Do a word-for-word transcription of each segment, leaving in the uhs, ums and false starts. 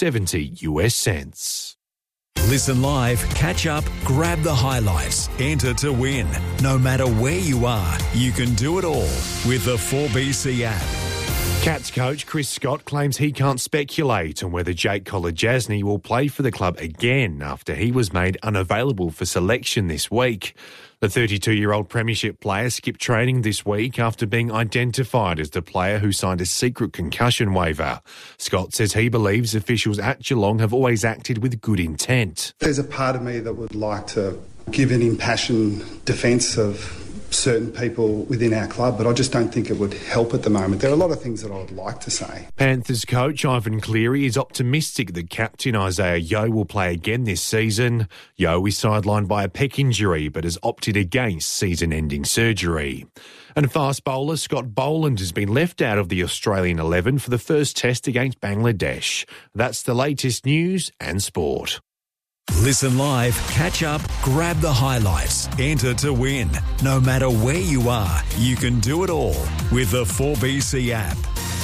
seventy US cents. Listen live, catch up, grab the highlights, enter to win. No matter where you are, you can do it all with the four B C app. Cats coach Chris Scott claims he can't speculate on whether Jake Kolodjasny will play for the club again after he was made unavailable for selection this week. The thirty-two-year-old Premiership player skipped training this week after being identified as the player who signed a secret concussion waiver. Scott says he believes officials at Geelong have always acted with good intent. There's a part of me that would like to give an impassioned defence of certain people within our club, but I just don't think it would help at the moment. There are a lot of things that I would like to say. Panthers coach Ivan Cleary is optimistic that captain Isaiah Yeo will play again this season. Yeo is sidelined by a pec injury but has opted against season-ending surgery. And fast bowler Scott Boland has been left out of the Australian eleven for the first test against Bangladesh. That's the latest news and sport. Listen live, catch up, grab the highlights, enter to win. No matter where you are, you can do it all with the four B C app.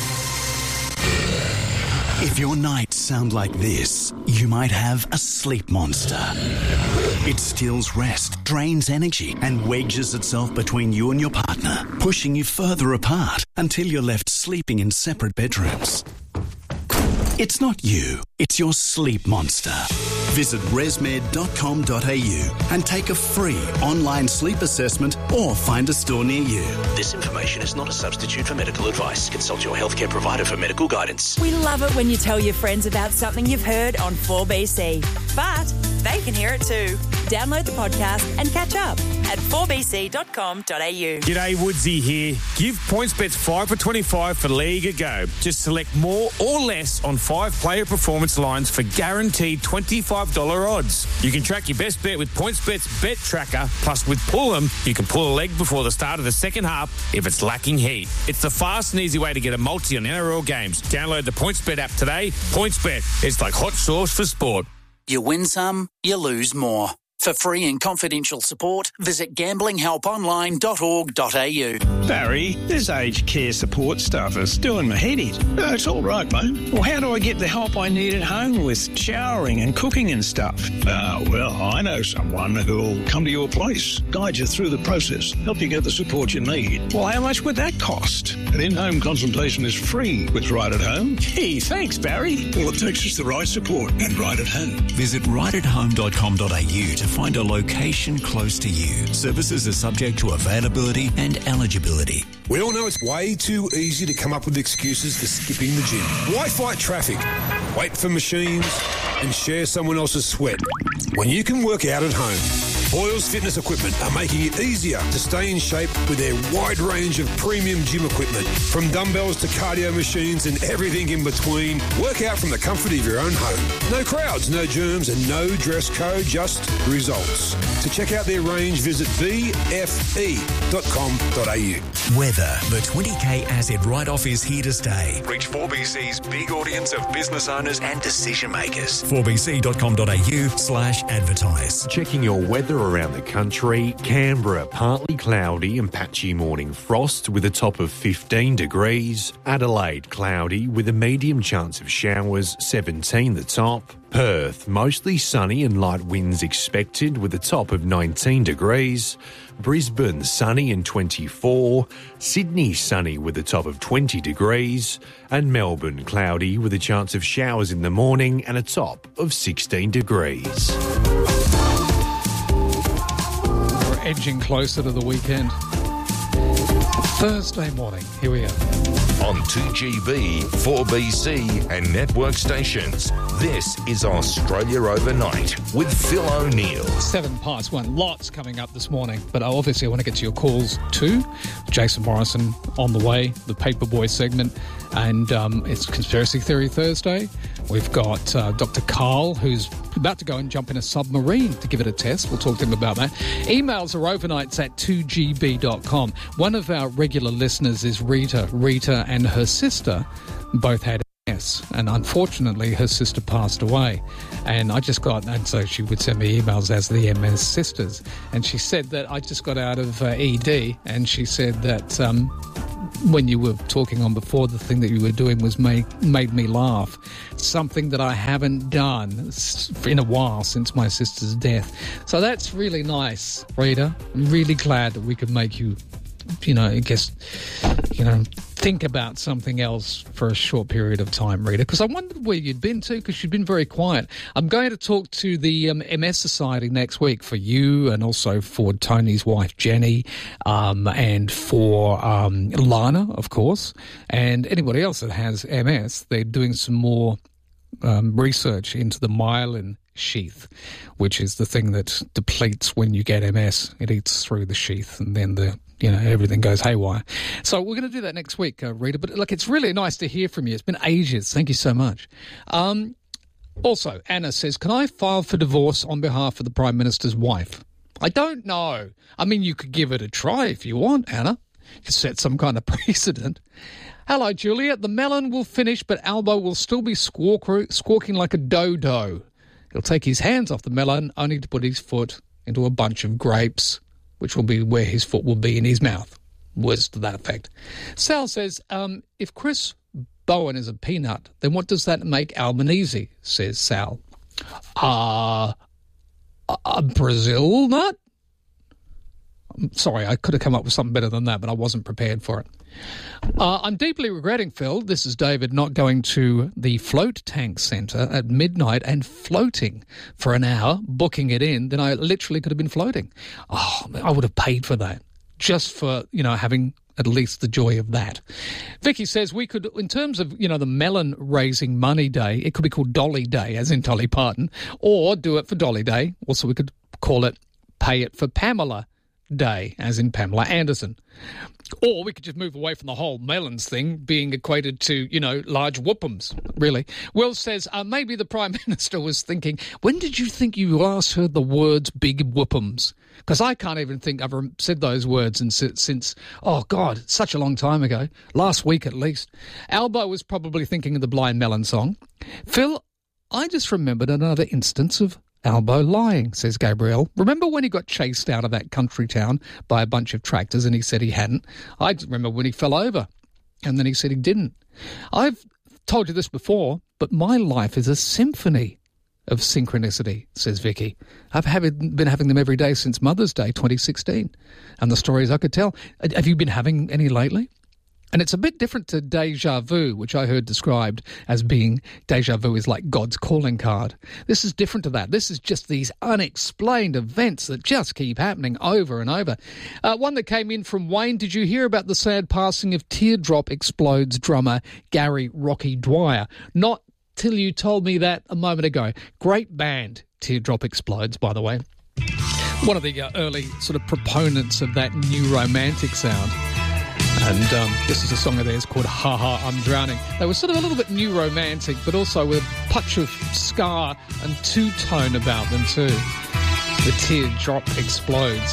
If your nights sound like this, you might have a sleep monster. It steals rest, drains energy, and wedges itself between you and your partner, pushing you further apart until you're left sleeping in separate bedrooms. It's not you, it's your sleep monster. Visit resmed dot com dot a u and take a free online sleep assessment or find a store near you. This information is not a substitute for medical advice. Consult your healthcare provider for medical guidance. We love it when you tell your friends about something you've heard on four B C, but they can hear it too. Download the podcast and catch up at four b c dot com dot a u. G'day, Woodsy here. Give PointsBets five for twenty-five for League a go. Just select more or less on five player performance lines for guaranteed twenty-five dollars odds. You can track your best bet with PointsBet's Bet Tracker. Plus, with Pull 'em, you can pull a leg before the start of the second half if it's lacking heat. It's the fast and easy way to get a multi on N R L games. Download the PointsBet app today. PointsBet, it's like hot sauce for sport. You win some, you lose more. For free and confidential support, visit gambling help online dot org dot a u. Barry, this aged care support stuff is doing my head in. Oh, it's all right, mate. Well, how do I get the help I need at home with showering and cooking and stuff? Ah, well, I know someone who'll come to your place, guide you through the process, help you get the support you need. Well, how much would that cost? An in-home consultation is free with Right at Home. Gee, thanks, Barry. All it takes is the right support and Right at Home. Visit right at home dot com dot a u to find a location close to you. Services are subject to availability and eligibility. We all know it's way too easy to come up with excuses for skipping the gym. Why fight traffic, wait for machines, and share someone else's sweat when you can work out at home? Boyles Fitness Equipment are making it easier to stay in shape with their wide range of premium gym equipment. From dumbbells to cardio machines and everything in between, work out from the comfort of your own home. No crowds, no germs, and no dress code, just results. To check out their range, visit b f e dot com dot a u. Weather. The twenty K asset write-off is here to stay. Reach four B C's big audience of business owners and decision makers. four b c dot com dot a u slash advertise. Checking your weather around the country. Canberra, partly cloudy and patchy morning frost with a top of fifteen degrees. Adelaide, cloudy with a medium chance of showers, seventeen the top. Perth, mostly sunny and light winds expected with a top of nineteen degrees. Brisbane, sunny and twenty-four. Sydney, sunny with a top of twenty degrees. And Melbourne, cloudy with a chance of showers in the morning and a top of sixteen degrees. We're edging closer to the weekend. Thursday morning, here we are. On two G B, four B C and network stations, this is Australia Overnight with Phil O'Neill. Seven past one. Lots coming up this morning, but obviously I want to get to your calls too. Jason Morrison on the way, the Paperboy segment, and um, it's Conspiracy Theory Thursday. We've got uh, Doctor Carl, who's about to go and jump in a submarine to give it a test. We'll talk to him about that. Emails are overnights at two g b dot com. One of our regular listeners is Rita. Rita and her sister both had M S, and unfortunately her sister passed away. And I just got, and so she would send me emails as the M S sisters. And she said that I just got out of uh, E D, and she said that um, when you were talking on before, the thing that you were doing was make, made me laugh. Something that I haven't done in a while since my sister's death. So that's really nice, Rita. I'm really glad that we could make you, you know, I guess, you know, think about something else for a short period of time, Rita, because I wondered where you'd been to, because you'd been very quiet. I'm going to talk to the um, M S Society next week for you and also for Tony's wife, Jenny, um, and for um, Lana, of course, and anybody else that has M S. They're doing some more um, research into the myelin sheath, which is the thing that depletes when you get M S. It eats through the sheath and then the you know, everything goes haywire. So we're going to do that next week, uh, Rita. But, look, it's really nice to hear from you. It's been ages. Thank you so much. Um, also, Anna says, can I file for divorce on behalf of the Prime Minister's wife? I don't know. I mean, you could give it a try if you want, Anna. You set some kind of precedent. Hello, Julia. The melon will finish, but Albo will still be squawk- squawking like a dodo. He'll take his hands off the melon, only to put his foot into a bunch of grapes, which will be where his foot will be in his mouth. Words to that effect. Sal says, um, if Chris Bowen is a peanut, then what does that make Albanese, says Sal. Uh, a, a Brazil nut? I'm sorry, I could have come up with something better than that, but I wasn't prepared for it. Uh, I'm deeply regretting, Phil, this is David, not going to the float tank centre at midnight and floating for an hour, booking it in. Then I literally could have been floating. Oh, I would have paid for that just for, you know, having at least the joy of that. Vicky says we could, in terms of, you know, the melon raising money day, it could be called Dolly Day, as in Dolly Parton, or do it for Dolly Day. Also, we could call it Pay It for Pamela Day, as in Pamela Anderson. Or we could just move away from the whole melons thing being equated to, you know, large whoopums, really. Will says, uh, maybe the Prime Minister was thinking, when did you think you last heard the words big whoopums? Because I can't even think I've said those words in, since, oh, God, such a long time ago. Last week, at least. Albo was probably thinking of the Blind Melon song. Phil, I just remembered another instance of Albo lying, says Gabrielle. Remember when he got chased out of that country town by a bunch of tractors and he said he hadn't? I remember when he fell over and then he said he didn't. I've told you this before, but my life is a symphony of synchronicity, says Vicky. I've have, been having them every day since Mother's Day twenty sixteen, and the stories I could tell. Have you been having any lately? And it's a bit different to déjà vu, which I heard described as being, déjà vu is like God's calling card. This is different to that. This is just these unexplained events that just keep happening over and over. Uh, one that came in from Wayne, did you hear about the sad passing of Teardrop Explodes drummer Gary Rocky Dwyer? Not till you told me that a moment ago. Great band, Teardrop Explodes, by the way. One of the uh, early sort of proponents of that new romantic sound. And um, this is a song of theirs called Ha Ha, I'm Drowning. They were sort of a little bit new romantic, but also with a touch of ska and two-tone about them too. The Teardrop Explodes.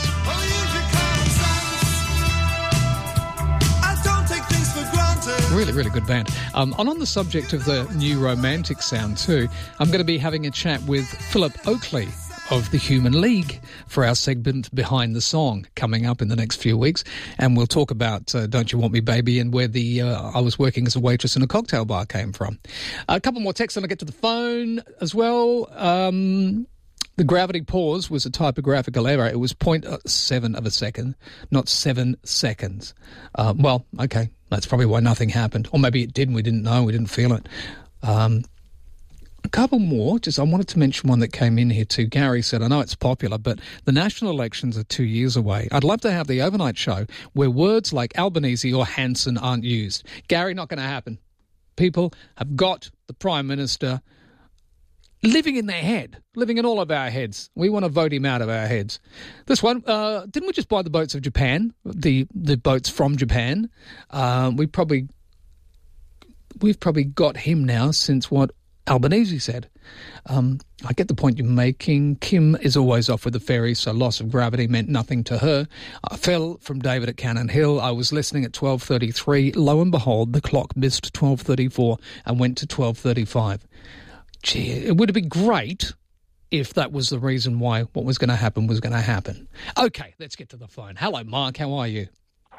Really, really good band. Um, and on the subject of the new romantic sound too, I'm going to be having a chat with Philip Oakley of the Human League for our segment Behind the Song coming up in the next few weeks. And we'll talk about uh, Don't You Want Me Baby and where the uh, I was working as a waitress in a cocktail bar came from. A couple more texts and I'll get to the phone as well. Um, the gravity pause was a typographical error. It was zero point seven of a second, not seven seconds. Uh, well, okay, that's probably why nothing happened. Or maybe it did and we didn't know, we didn't feel it. Um A couple more. Just I wanted to mention one that came in here too. Gary said, I know it's popular, but the national elections are two years away. I'd love to have the overnight show where words like Albanese or Hanson aren't used. Gary, not going to happen. People have got the Prime Minister living in their head, living in all of our heads. We want to vote him out of our heads. This one, uh, didn't we just buy the boats of Japan, the, the boats from Japan? Uh, we probably, we've probably got him now since what Albanese said. Um, I get the point you're making. Kim is always off with the ferry, so loss of gravity meant nothing to her. I fell from David at Cannon Hill. I was listening at twelve thirty-three. Lo and behold, the clock missed twelve thirty-four and went to twelve thirty-five. Gee, it would have been great if that was the reason why what was going to happen was going to happen. Okay, let's get to the phone. Hello, Mark. How are you?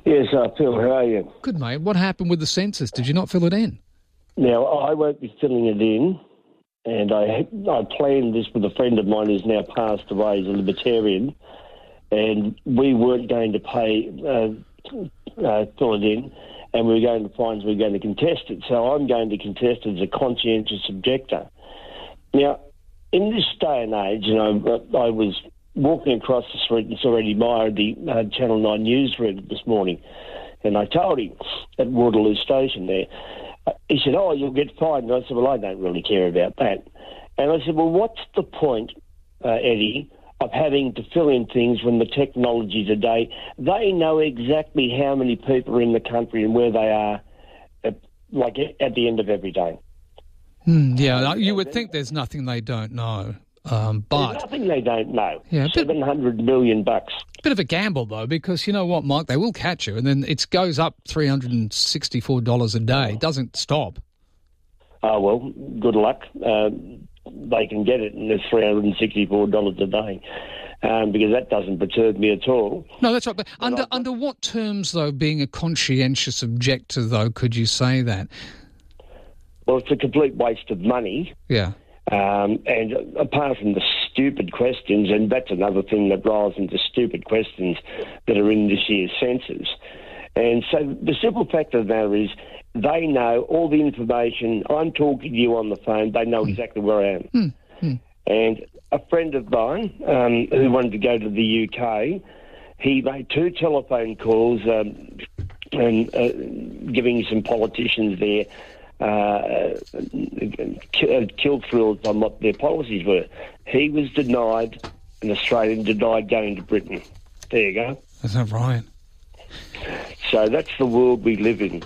Yes, uh, Phil, how are you? Good, mate. What happened with the census? Did you not fill it in? Now, I won't be filling it in, and I I planned this with a friend of mine who's now passed away, he's a libertarian, and we weren't going to pay, uh, uh, fill it in, and we were going to find we were going to contest it. So I'm going to contest it as a conscientious objector. Now, in this day and age, you know, I was walking across the street and saw Eddie Meyer at the uh, Channel nine newsroom this morning, and I told him at Waterloo Station there, uh, he said, oh, you'll get fined. And I said, well, I don't really care about that. And I said, well, what's the point, uh, Eddie, of having to fill in things when the technology today, they know exactly how many people are in the country and where they are, at, like at the end of every day. Mm, yeah, you would think there's nothing they don't know. Um, but There's nothing they don't know. Yeah, Seven hundred million bucks. Bit of a gamble though, because you know what, Mike, they will catch you, and then it goes up three hundred and sixty-four dollars a day. It doesn't stop. Oh well, good luck. Um, they can get it, and it's three hundred and sixty-four dollars a day, um, because that doesn't perturb me at all. No, that's right. But under I, under what terms, though, being a conscientious objector, though, could you say that? Well, it's a complete waste of money. Yeah. Um, and apart from the stupid questions, and that's another thing that riles into stupid questions that are in this year's census. And so the simple fact of the matter is they know all the information. I'm talking to you on the phone. They know mm. exactly where I am. Mm. Mm. And a friend of mine um, who wanted to go to the U K, he made two telephone calls um, and uh, giving some politicians there Uh, kill thrills on what their policies were. He was denied, an Australian denied going to Britain. There you go. Is that right? So that's the world we live in.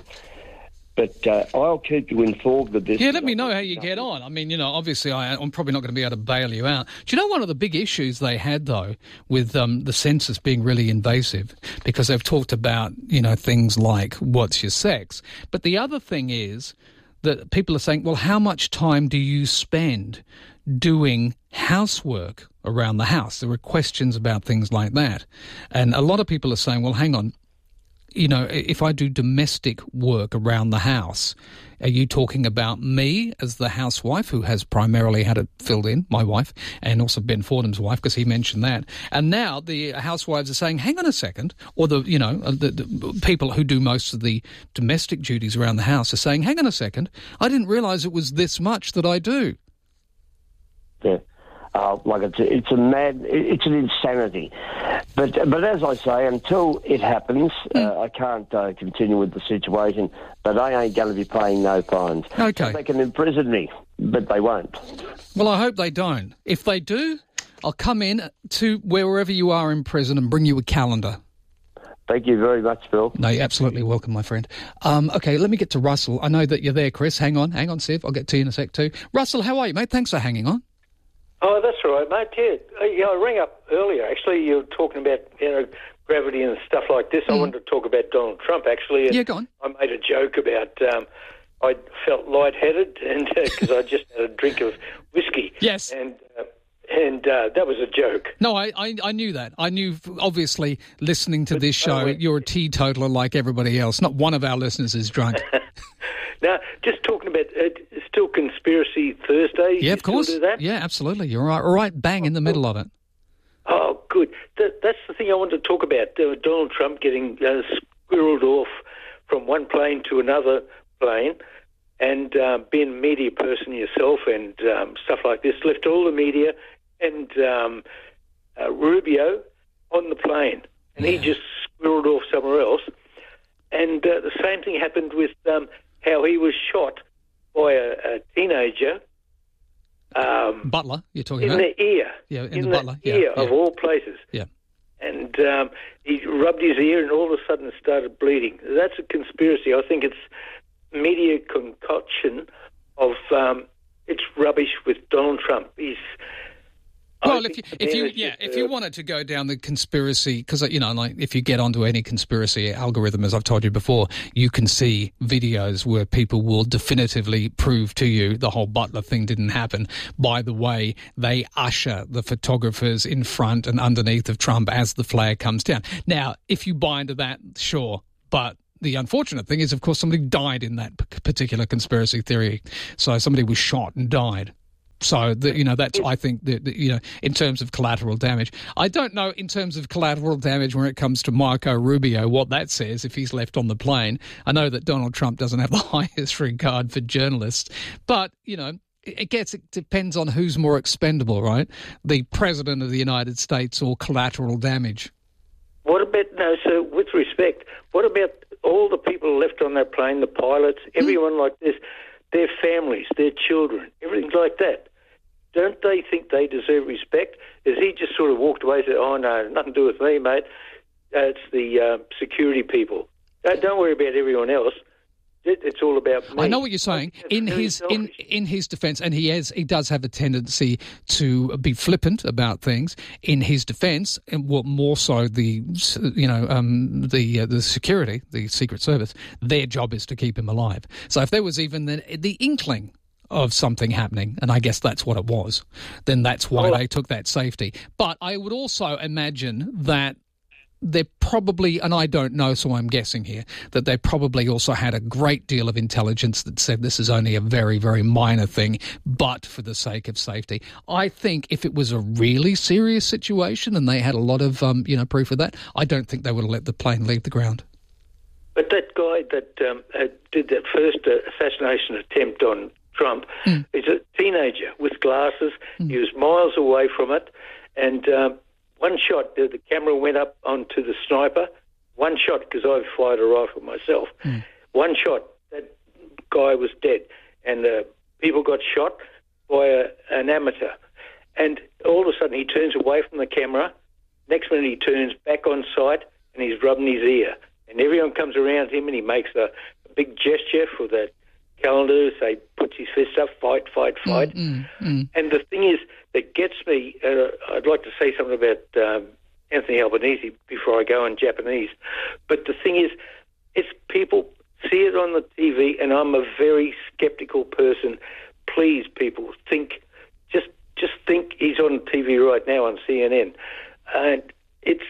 But uh, I'll keep you informed of this. Yeah, let me know how you get on. I mean, you know, obviously I, I'm probably not going to be able to bail you out. Do you know one of the big issues they had, though, with um, the census being really invasive? Because they've talked about, you know, things like what's your sex. But the other thing is that people are saying, well, how much time do you spend doing housework around the house? There were questions about things like that. And a lot of people are saying, well, hang on, you know, if I do domestic work around the house, are you talking about me as the housewife who has primarily had it filled in, my wife, and also Ben Fordham's wife, because he mentioned that. And now the housewives are saying, hang on a second, or the, you know, the, the people who do most of the domestic duties around the house are saying, hang on a second, I didn't realise it was this much that I do. Yeah. Uh, like it's a, it's a mad, it's an insanity. But but as I say, until it happens, mm. uh, I can't uh, continue with the situation. But I ain't going to be paying no fines. Okay. So they can imprison me, but they won't. Well, I hope they don't. If they do, I'll come in to wherever you are in prison and bring you a calendar. Thank you very much, Phil. No, you're absolutely welcome, my friend. Um, okay, let me get to Russell. I know that you're there, Chris. Hang on, hang on, Siv. I'll get to you in a sec too. Russell, how are you, mate? Thanks for hanging on. Oh, that's all right, mate. Yeah, yeah, I rang up earlier. Actually, you were talking about, you know, gravity and stuff like this. Mm. I wanted to talk about Donald Trump, actually. And yeah, go on. I made a joke about um, I felt lightheaded and because uh, I just had a drink of whiskey. Yes. And uh, and uh, that was a joke. No, I, I, I knew that. I knew, obviously, listening to but, this show, uh, you're a teetotaler like everybody else. Not one of our listeners is drunk. Now, just talking about uh, still Conspiracy Thursday. Yeah, of course. Do that? Yeah, absolutely. You're right, right bang in the middle of it. Oh, good. That, that's the thing I wanted to talk about. Uh, Donald Trump getting uh, squirreled off from one plane to another plane and uh, being a media person yourself and um, stuff like this, left all the media and um, uh, Rubio on the plane. And yeah. he just squirreled off somewhere else. And uh, the same thing happened with... Um, how he was shot by a, a teenager. Um, Butler, you're talking in about? In the ear. Yeah, in, in the, the Butler. ear, yeah, of yeah. all places. Yeah. And um, he rubbed his ear and all of a sudden it started bleeding. That's a conspiracy. I think it's media concoction of um, it's rubbish with Donald Trump. He's... Well, if you, if you, yeah, if you wanted to go down the conspiracy, because, you know, like if you get onto any conspiracy algorithm, as I've told you before, you can see videos where people will definitively prove to you the whole Butler thing didn't happen by the way they usher the photographers in front and underneath of Trump as the flag comes down. Now, if you buy into that, sure, But the unfortunate thing is, of course, somebody died in that p- particular conspiracy theory. So somebody was shot and died. So, the, you know, that's, I think, the, the, you know, in terms of collateral damage. I don't know in terms of collateral damage when it comes to Marco Rubio, what that says if he's left on the plane. I know that Donald Trump doesn't have the highest regard for journalists. But, you know, it gets, it depends on who's more expendable, right? The President of the United States or collateral damage. What about, no, so with respect, what about all the people left on that plane, the pilots, everyone mm. like this, their families, their children, everything like that? Don't they think they deserve respect? As he just sort of walked away and said, oh, no, nothing to do with me, mate. Uh, it's the uh, security people. Don't, don't worry about everyone else. It, it's all about me. I know what you're saying. In his in, in his defence, and he has he does have a tendency to be flippant about things. In his defence, and what more so the you know um, the uh, the security, the Secret Service, their job is to keep him alive. So if there was even the, the inkling of something happening, and I guess that's what it was, then that's why oh. they took that safety. But I would also imagine that they probably, and I don't know, so I'm guessing here, that they probably also had a great deal of intelligence that said this is only a very, very minor thing, but for the sake of safety. I think if it was a really serious situation and they had a lot of, um, you know, proof of that, I don't think they would have let the plane leave the ground. But that guy that um, did that first uh, assassination attempt on Trump mm. is a teenager with glasses. Mm. He was miles away from it, and um, one shot, the, the camera went up onto the sniper. One shot, because I've fired a rifle myself. Mm. One shot, that guy was dead, and uh, people got shot by a, an amateur. And all of a sudden, he turns away from the camera. Next minute, he turns back on sight, and he's rubbing his ear. And everyone comes around him, and he makes a, a big gesture for the calendar, say, puts his fist up, fight, fight, fight. Mm, mm, mm. And the thing is, that gets me, uh, I'd like to say something about um, Anthony Albanese before I go in Japanese, but the thing is, it's people see it on the T V, and I'm a very sceptical person. Please, people, think, just just think he's on T V right now on C N N. And it's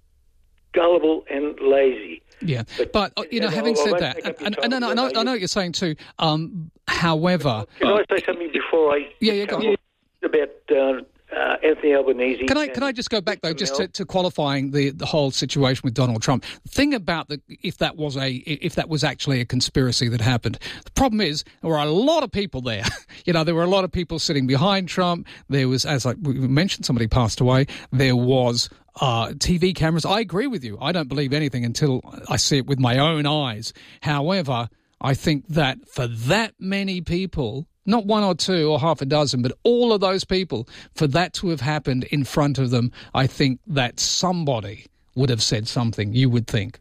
gullible and lazy. Yeah, but, but uh, you know, having I, said I that, and, and, and, and I, know, I know what you're saying too. Um, however, can uh, I say something before I? Yeah, yeah, go on. About uh, uh, Anthony Albanese. Can I can I just go back though, just to, to qualifying the, the whole situation with Donald Trump? The thing about the if that was a if that was actually a conspiracy that happened, the problem is there were a lot of people there. You know, there were a lot of people sitting behind Trump. There was, as I we mentioned, somebody passed away. There was. Uh, T V cameras. I agree with you. I don't believe anything until I see it with my own eyes. However, I think that for that many people, not one or two or half a dozen, but all of those people, for that to have happened in front of them, I think that somebody would have said something, you would think.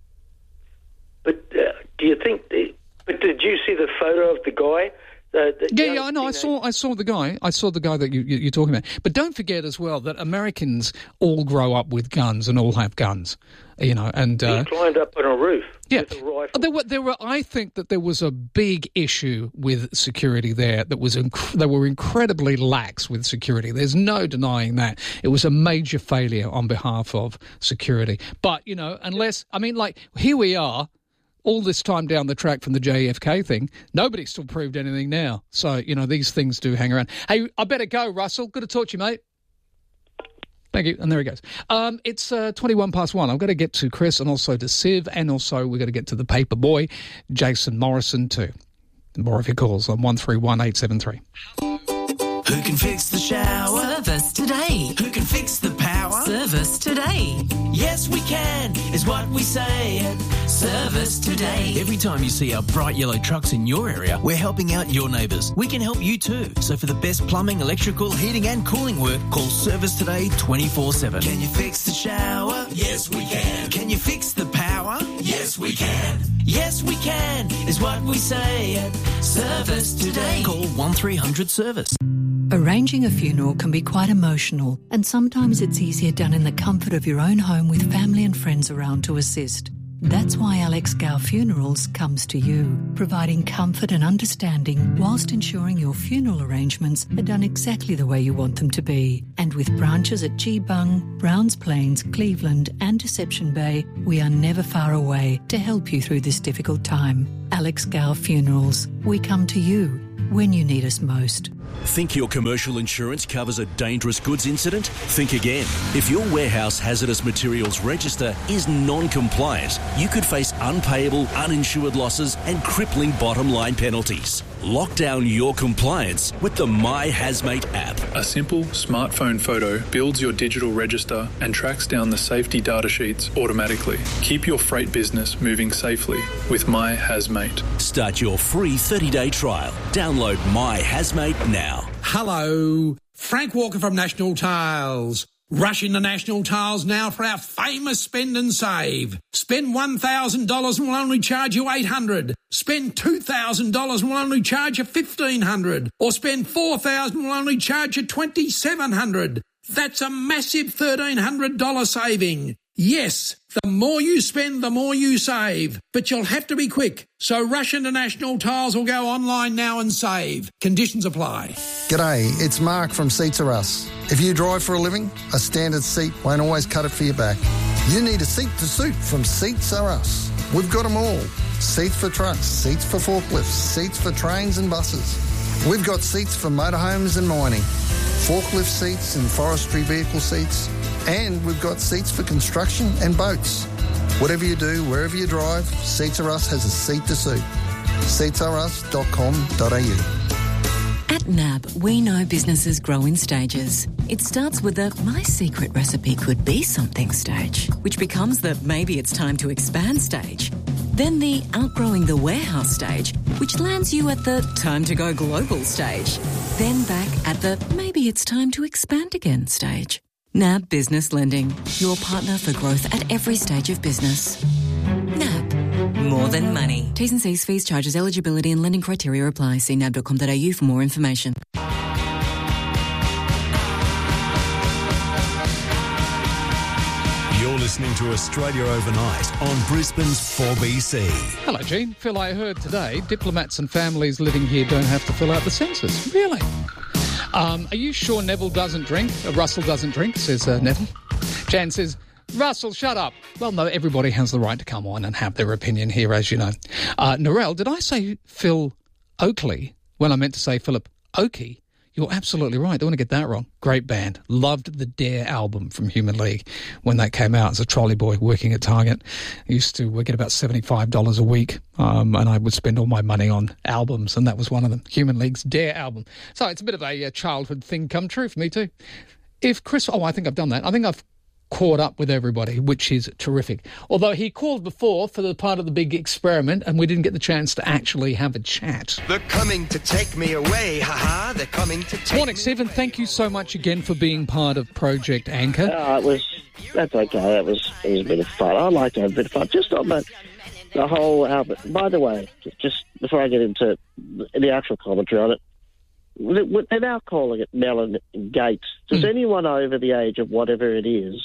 But uh, do you think... The, but did you see the photo of the guy? Uh, the yeah, yeah, I know. I saw, I saw the guy. I saw the guy that you, you, you're talking about. But don't forget as well that Americans all grow up with guns and all have guns. You know, and uh, he climbed up on a roof. Yeah, with a rifle. There were, there were. I think that there was a big issue with security there. That was, inc- they were incredibly lax with security. There's no denying that. It was a major failure on behalf of security. But you know, unless I mean, like here we are. All this time down the track from the J F K thing, nobody's still proved anything now. So, you know, these things do hang around. Hey, I better go, Russell. Good to talk to you, mate. Thank you. And there he goes. Um, it's uh, twenty-one past one. I've got to get to Chris and also to Siv, and also we've got to get to the paper boy, Jason Morrison, too. More of your calls on one three one eight seven three. Who can fix the shower? Service today. Who can fix the power? Service today. Yes, we can, is what we say at Service Today. Every time you see our bright yellow trucks in your area, we're helping out your neighbours. We can help you too. So for the best plumbing, electrical, heating and cooling work, call Service Today twenty-four seven. Can you fix the shower? Yes, we can. Can you fix the power? Yes, we can. Yes, we can, is what we say at Service Today. Call one three hundred service. Arranging a funeral can be quite emotional, and sometimes it's easier done in the comfort of your own home with family and friends around to assist. That's why Alex Gow Funerals comes to you, providing comfort and understanding whilst ensuring your funeral arrangements are done exactly the way you want them to be. And with branches at Geebung, Browns Plains, Cleveland and Deception Bay, we are never far away to help you through this difficult time. Alex Gow Funerals, we come to you when you need us most. Think your commercial insurance covers a dangerous goods incident? Think again. If your warehouse hazardous materials register is non-compliant, you could face unpayable, uninsured losses and crippling bottom line penalties. Lock down your compliance with the My Hazmate app. A simple smartphone photo builds your digital register and tracks down the safety data sheets automatically. Keep your freight business moving safely with My Hazmate. Start your free thirty-day trial. Download My Hazmate now. Hello, Frank Walker from National Tiles. Rush into National Tiles now for our famous spend and save. Spend one thousand dollars and we'll only charge you eight hundred dollars. Spend two thousand dollars and we'll only charge you fifteen hundred dollars. Or spend four thousand dollars and we'll only charge you twenty-seven hundred dollars. That's a massive thirteen hundred dollars saving. Yes, the more you spend, the more you save. But you'll have to be quick. So rush into National Tiles or go online now and save. Conditions apply. G'day, it's Mark from Seats Are Us. If you drive for a living, a standard seat won't always cut it for your back. You need a seat to suit from Seats Are Us. We've got them all. Seats for trucks, seats for forklifts, seats for trains and buses. We've got seats for motorhomes and mining, forklift seats and forestry vehicle seats, and we've got seats for construction and boats. Whatever you do, wherever you drive, Seats Are Us has a seat to suit. seats are us dot com dot a u. At N A B, we know businesses grow in stages. It starts with the my secret recipe could be something stage, which becomes the maybe it's time to expand stage. Then the outgrowing the warehouse stage, which lands you at the time to go global stage. Then back at the maybe it's time to expand again stage. N A B Business Lending, your partner for growth at every stage of business. N A B, more than money. T's and C's, fees, charges, eligibility and lending criteria apply. See nab dot com dot a u for more information. You're listening to Australia Overnight on Brisbane's four B C. Hello, Gene. Phil, I heard today diplomats and families living here don't have to fill out the census. Really? Um, are you sure Neville doesn't drink? Uh, Russell doesn't drink, says uh, Neville. Jan says, Russell, shut up. Well, no, everybody has the right to come on and have their opinion here, as you know. Uh, Narelle, did I say Phil Oakley when I meant to say Philip Oakey? You're absolutely right. Don't want to get that wrong. Great band. Loved the Dare album from Human League when that came out as a trolley boy working at Target. I used to get about seventy-five dollars a week, um, and I would spend all my money on albums, and that was one of them, Human League's Dare album. So it's a bit of a uh, childhood thing come true for me too. If Chris... Oh, I think I've done that. I think I've caught up with everybody, which is terrific. Although he called before for the part of the big experiment and we didn't get the chance to actually have a chat. They're coming to take me away, haha, they're coming to take Morning, Stephen. Thank you so much again for being part of Project Anchor. Uh, it was, that's okay. That was, it was a bit of fun. I like to have a bit of fun. Just on the, the whole album. By the way, just before I get into the actual commentary on it, they're now calling it Mellon Gate. Does mm. anyone over the age of whatever it is,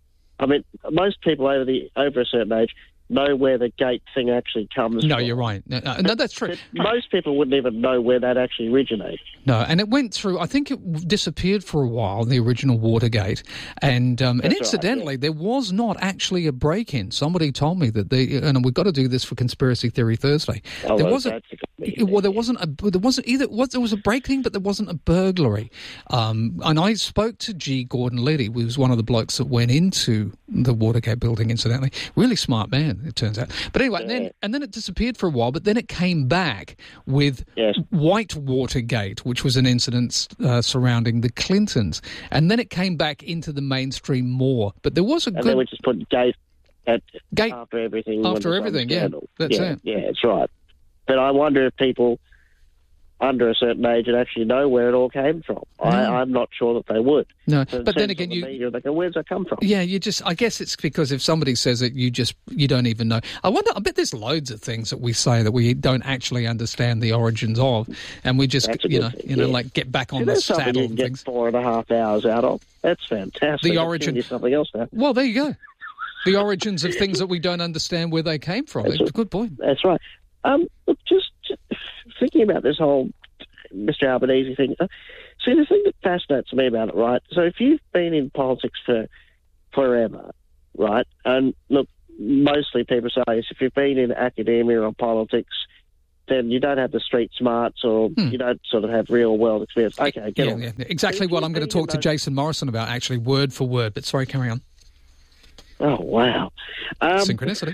I mean, most people over the over a certain age know where the gate thing actually comes no, from. No, you're right. No, no, no that's true. Most people wouldn't even know where that actually originated. No, and it went through, I think it disappeared for a while, the original Watergate. And um, and incidentally, right, yeah. there was not actually a break-in. Somebody told me that they, and we've got to do this for Conspiracy Theory Thursday. Oh, there well, wasn't, well, there wasn't a, there wasn't either, was, there was a break-in, but there wasn't a burglary. Um, and I spoke to G. Gordon Liddy, who was one of the blokes that went into the Watergate building, incidentally. Really smart man, it turns out. But anyway, yeah. then and then it disappeared for a while, but then it came back with yes. White Watergate, which was an incident uh, surrounding the Clintons. And then it came back into the mainstream more. But there was a and good... And then we just put Gate, at, gate after everything. After everything, yeah. That's yeah, it. Yeah, that's right. But I wonder if people under a certain age would actually know where it all came from. No. I, I'm not sure that they would. No, so but then again, you... Media, they go, where's that come from? Yeah, you just... I guess it's because if somebody says it, you just... You don't even know. I wonder... I bet there's loads of things that we say that we don't actually understand the origins of, and we just, you know, thing, you know, yeah. like get back on See, the that's saddle something you and can get things. four and a half hours out of. That's fantastic. The origin... Something else now. Well, there you go. the origins of things that we don't understand where they came from. It's a good point. That's right. Um, look, just, just thinking about this whole Mister Albanese thing. Uh, see, the thing that fascinates me about it, right? So if you've been in politics for forever, right, and look, mostly people say this, if you've been in academia or politics, then you don't have the street smarts or hmm. you don't sort of have real world experience. Okay, get yeah, on. Yeah, exactly what I'm going to talk to Jason Morrison about, actually, word for word. But sorry, carry on. Oh, wow. Um, Synchronicity.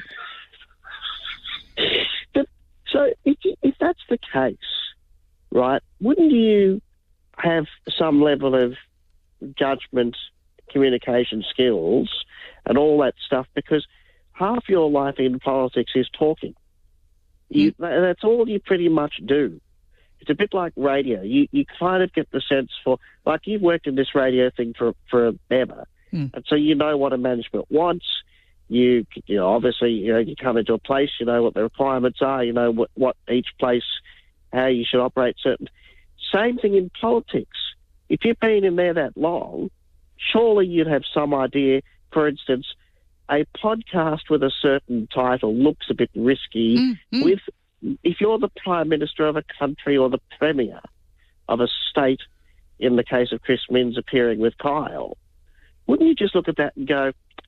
But, so if, you, if that's the case, right, wouldn't you have some level of judgment, communication skills and all that stuff? Because half your life in politics is talking. You, that's all you pretty much do. It's a bit like radio. You you kind of get the sense for, like you've worked in this radio thing for forever, mm. and so you know what a management wants. You you know obviously you know you come into a place, you know what the requirements are, you know what, what each place, how you should operate. Certain. Same thing in politics. If you've been in there that long, surely you'd have some idea. For instance, a podcast with a certain title looks a bit risky. Mm-hmm. With if you're the Prime Minister of a country or the Premier of a state, in the case of Chris Minns appearing with Kyle, wouldn't you just look at that and go,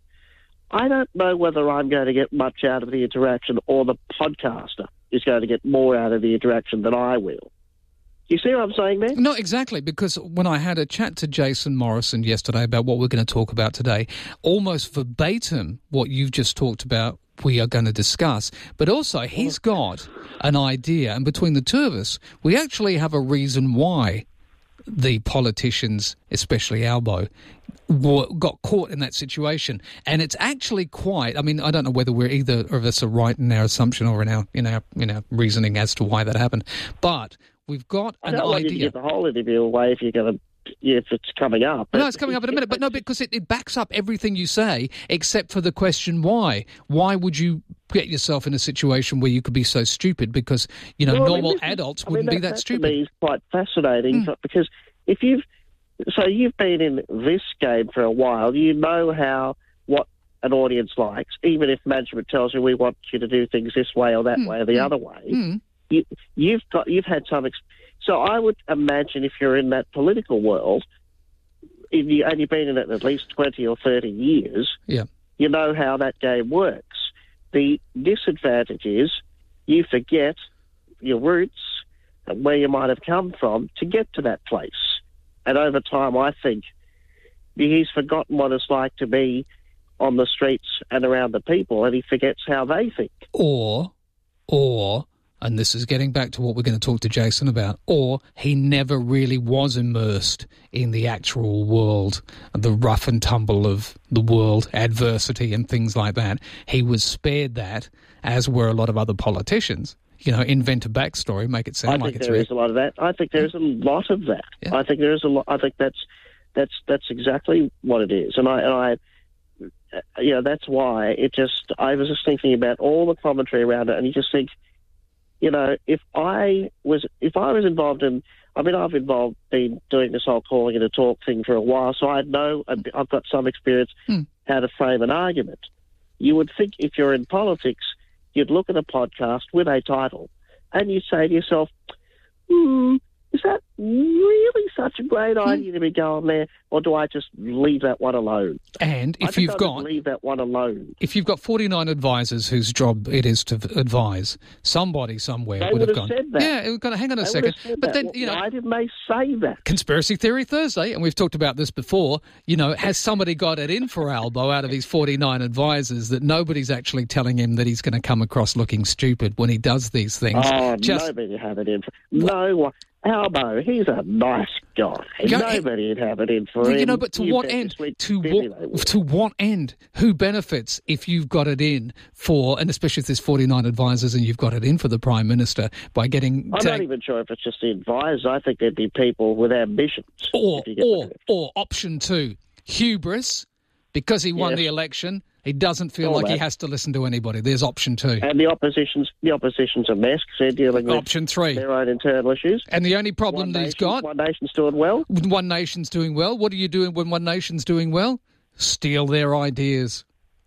I don't know whether I'm going to get much out of the interaction or the podcaster is going to get more out of the interaction than I will? You see what I'm saying there? Not exactly, because when I had a chat to Jason Morrison yesterday about what we're going to talk about today, almost verbatim what you've just talked about we are going to discuss, but also he's got an idea, and between the two of us, we actually have a reason why the politicians, especially Albo, were, got caught in that situation. And it's actually quite, I mean, I don't know whether we're either of us are right in our assumption or in our, in our, in our reasoning as to why that happened, but we've got an I don't idea. want you to give the whole interview away if you're going to, if it's coming up. No, it's coming up in a minute, but no, because it, it backs up everything you say, except for the question why. Why would you get yourself in a situation where you could be so stupid? Because, you know, well, normal I mean, adults I mean, wouldn't that, be that, that stupid. To me is quite fascinating, mm. because if you've, so you've been in this game for a while, you know how, what an audience likes, even if management tells you we want you to do things this way or that mm. way or the mm. other way. Mm. You, you've got, you've had some. Ex- so I would imagine if you're in that political world, if you, and you've been in it at least twenty or thirty years, yeah, you know how that game works. The disadvantage is you forget your roots and where you might have come from to get to that place. And over time, I think he's forgotten what it's like to be on the streets and around the people, and he forgets how they think. Or, or, and this is getting back to what we're going to talk to Jason about, or he never really was immersed in the actual world, the rough and tumble of the world, adversity and things like that. He was spared that, as were a lot of other politicians. You know, invent a backstory, make it sound I like think it's there real. is a lot of that. I think there is a lot of that. Yeah. I think there is a lot. I think that's that's that's exactly what it is. And I and I, you know, that's why it just. I was just thinking about all the commentary around it, and you just think, you know, if I was if I was involved in, I mean, I've involved been doing this whole calling it a talk thing for a while, so I know I've got some experience hmm. how to frame an argument. You would think if you're in politics, you'd look at a podcast with a title and you'd say to yourself, hmm, is that really such a great idea to be going there, or do I just leave that one alone? And if I think you've I'll got just leave that one alone. If you've got forty-nine advisors whose job it is to advise, somebody somewhere They would have would gone. have said that. Yeah, we've got to hang on a They second. would have said But that. then, you know, why didn't they say that? Conspiracy Theory Thursday, and we've talked about this before. You know, has somebody got it in for Albo out of his forty-nine advisors that nobody's actually telling him that he's going to come across looking stupid when he does these things? Oh, Just, nobody had it in for No one. Albo, he's a nice guy. Yeah, Nobody would have it in for well, him. you know, but to You what bet end? this week To busy what? they were. To what end? Who benefits if you've got it in for, and especially if there's forty-nine advisors and you've got it in for the Prime Minister by getting... I'm ta- not even sure if it's just the advisors. I think there'd be people with ambitions. Or, if you get or, the- or option two, hubris, because he won Yes. the election, he doesn't feel All like he that. has to listen to anybody. There's option two. And the opposition's the opposition's a mess because they're dealing with Option three. their own internal issues. And the only problem One that he's Nation- got... One Nation's doing well. One Nation's doing well. What are you doing when One Nation's doing well? Steal their ideas.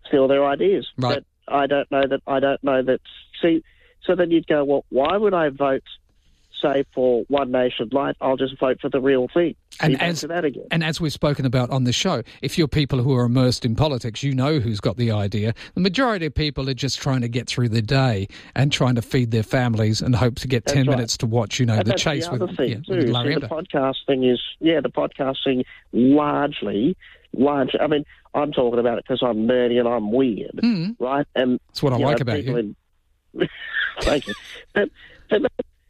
steal their ideas. Right. But I don't know that. I don't know that. See, so then you'd go, well, why would I vote, say, for One Nation Light? I'll just vote for the real thing. And Be back as, to that again. and as we've spoken about on the show, if you're people who are immersed in politics, you know who's got the idea. The majority of people are just trying to get through the day and trying to feed their families and hope to get That's ten right. minutes to watch, you know, And the that's chase the with, other thing yeah, too. with Larry See, the Emder. podcast thing is, yeah, the podcast thing largely, largely. I mean, I'm talking about it because I'm nerdy and I'm weird, Mm. right? And That's what I you like know, about people you. In, thank you. But, but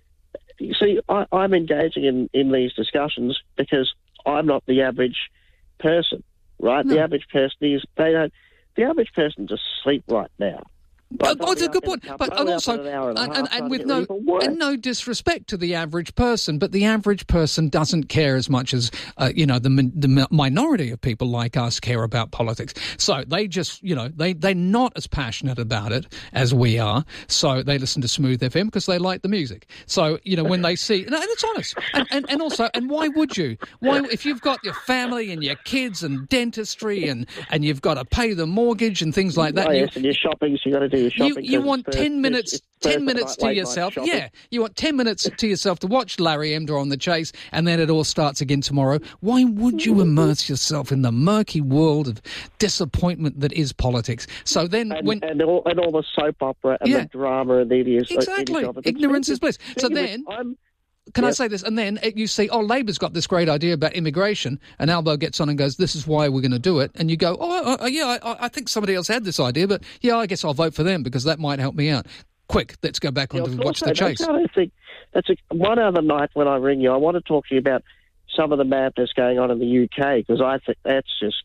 you see, I, I'm engaging in, in these discussions because I'm not the average person, right? No. The average person is they don't. The average person just sleep right now. But, oh, it's a good point. But and also, and, and, and with no and no disrespect to the average person, but the average person doesn't care as much as uh, you know the the minority of people like us care about politics. So they just you know they they're not as passionate about it as we are. So they listen to Smooth F M because they like the music. So you know when they see, and it's honest. And, and and also, and why would you? Why if you've got your family and your kids and dentistry and and you've got to pay the mortgage and things like that. Oh, and you, yes, and your shopping, so you got to do. You, you want ten minutes, ten minutes to yourself. Yeah, you want ten minutes to yourself to watch Larry Emder on The Chase, and then it all starts again tomorrow. Why would you immerse yourself in the murky world of disappointment that is politics? So then, and, when and all, and all the soap opera and Yeah. the drama and the idiocy, exactly, of it. ignorance is bliss. So See, then. I'm, Can I Yes. say this? And then you see, oh, Labor's got this great idea about immigration, and Albo gets on and goes, this is why we're going to do it. And you go, oh, oh yeah, I, I think somebody else had this idea, but yeah, I guess I'll vote for them because that might help me out. Quick, let's go back on Yeah, to of watch course, The that's Chase. how I think. That's a, one other night when I ring you, I want to talk to you about some of the madness going on in the U K because I think that's just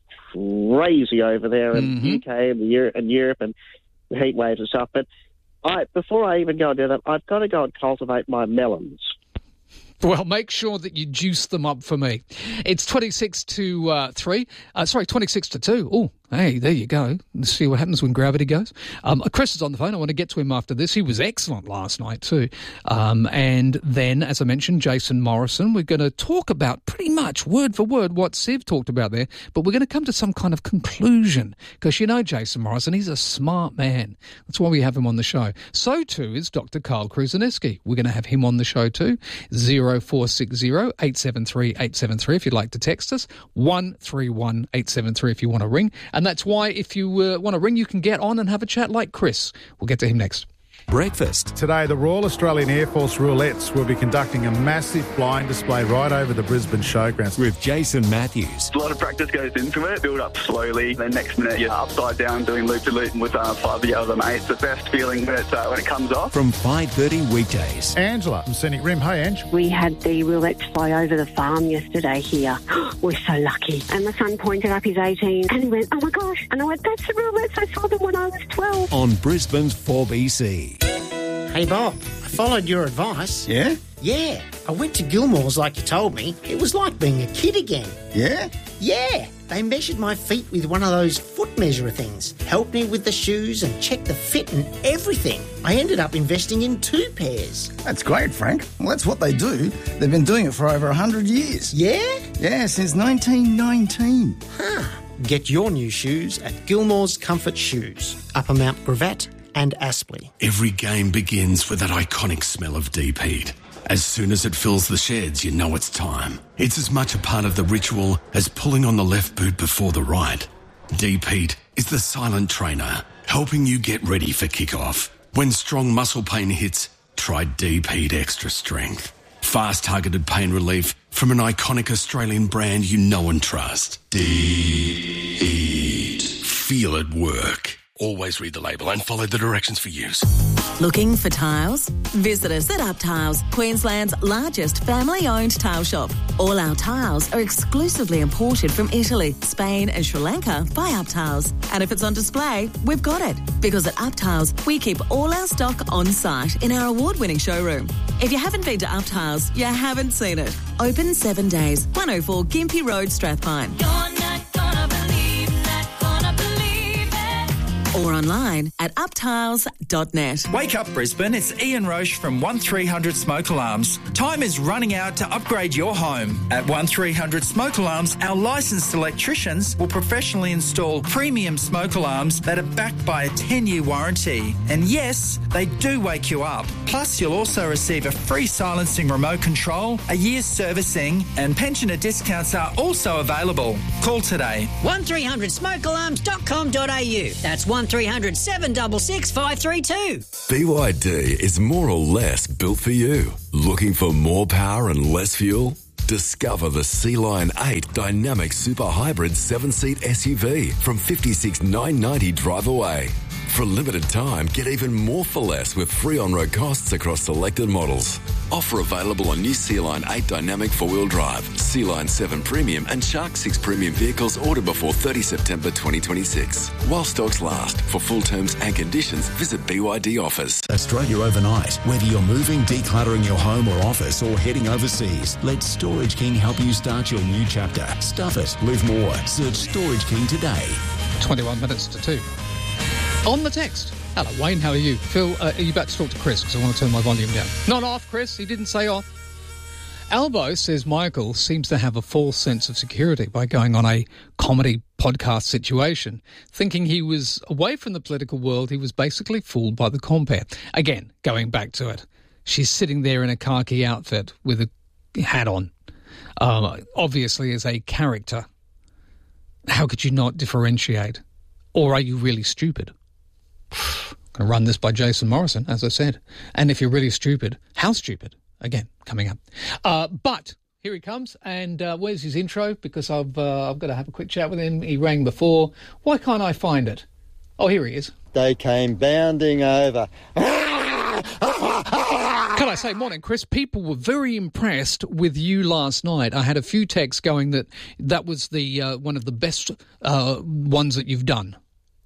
crazy over there in Mhm. the U K and, the Euro- and Europe and the heat waves and stuff. But I, before I even go and do that, I've got to go and cultivate my melons. Well, make sure that you juice them up for me. It's twenty-six to uh, three. Uh, sorry, twenty-six to two. Oh, hey, there you go. Let's see what happens when gravity goes. Um, Chris is on the phone. I want to get to him after this. He was excellent last night too. Um, and then, as I mentioned, Jason Morrison. We're going to talk about pretty much word for word what Siv talked about there, but we're going to come to some kind of conclusion because you know Jason Morrison, he's a smart man. That's why we have him on the show. So too is Doctor Carl Kruseniewski. We're going to have him on the show too. zero four six zero eight seven three eight seven three if you'd like to text us. one three one eight seven three if you want to ring. And that's why if you uh, want to ring, you can get on and have a chat like Chris. We'll get to him next. Breakfast. Today, the Royal Australian Air Force Roulettes will be conducting a massive flying display right over the Brisbane Showgrounds. With Jason Matthews. A lot of practice goes into it. Build up slowly. Then next minute you're upside down doing loop-to-loop with uh, five of the other mates. The best feeling when it, uh, when it comes off. From five thirty weekdays. Angela from Scenic Rim. Hey, Ange. We had the roulettes fly over the farm yesterday here. We're so lucky. And my son pointed up his eighteen and he went, oh my gosh. And I went, that's the roulettes. I saw them when I was twelve. On Brisbane's four B C. Hey, Bob, I followed your advice. Yeah? Yeah. I went to Gilmore's like you told me. It was like being a kid again. Yeah? Yeah. They measured my feet with one of those foot measurer things, helped me with the shoes and checked the fit and everything. I ended up investing in two pairs. That's great, Frank. Well, that's what they do. They've been doing it for over one hundred years. Yeah? Yeah, since nineteen nineteen. Huh. Get your new shoes at Gilmore's Comfort Shoes, Upper Mount Gravatt and Aspley. Every game begins with that iconic smell of deep heat. As soon as it fills the sheds, you know it's time. It's as much a part of the ritual as pulling on the left boot before the right. Deep heat is the silent trainer, helping you get ready for kickoff. When strong muscle pain hits, try Deep Heat Extra Strength. Fast targeted pain relief from an iconic Australian brand you know and trust. Deep Heat. Feel it work. Always read the label and follow the directions for use. Looking for tiles? Visit us at Up Tiles, Queensland's largest family-owned tile shop. All our tiles are exclusively imported from Italy, Spain and Sri Lanka by Up Tiles. And if it's on display, we've got it. Because at Up Tiles, we keep all our stock on site in our award-winning showroom. If you haven't been to Up Tiles, you haven't seen it. Open seven days, one oh four Gympie Road, Strathpine. You're not gonna believe, not gonna believe it. or online at uptiles dot net. Wake up, Brisbane. It's Ian Roche from one three hundred Smoke Alarms. Time is running out to upgrade your home. At one three hundred Smoke Alarms, our licensed electricians will professionally install premium smoke alarms that are backed by a ten-year warranty. And yes, they do wake you up. Plus, you'll also receive a free silencing remote control, a year's servicing, and pensioner discounts are also available. Call today. one three hundred smoke alarms dot com dot a u. That's one three hundred seven six six five three two. B Y D is more or less built for you. Looking for more power and less fuel? Discover the Sea-Line eight Dynamic Super Hybrid seven-seat S U V from fifty-six thousand nine hundred ninety dollars drive away. For a limited time, get even more for less with free on-road costs across selected models. Offer available on new Sea-Line eight Dynamic four-wheel drive, Sea-Line seven Premium and Shark six Premium vehicles ordered before thirtieth September twenty twenty-six. While stocks last. For full terms and conditions, visit B Y D Office. Australia overnight. Whether you're moving, decluttering your home or office, or heading overseas, let Storage King help you start your new chapter. Stuff it, live more. Search Storage King today. twenty-one minutes to two. On the text. Hello, Wayne, how are you? Phil, uh, are you about to talk to Chris? Because I want to turn my volume down. Not off, Chris. He didn't say off. Albo says Michael seems to have a false sense of security by going on a comedy podcast situation. Thinking he was away from the political world, he was basically fooled by the compare. Again, going back to it. She's sitting there in a khaki outfit with a hat on. Um, obviously as a character. How could you not differentiate? Or are you really stupid? I'm going to run this by Jason Morrison, as I said. And if you're really stupid, how stupid? Again, coming up. Uh, but here he comes, and uh, where's his intro? Because I've uh, I've got to have a quick chat with him. He rang before. Why can't I find it? Oh, here he is. They came bounding over. Can I say, morning, Chris? People were very impressed with you last night. I had a few texts going that that was the uh, one of the best uh, ones that you've done.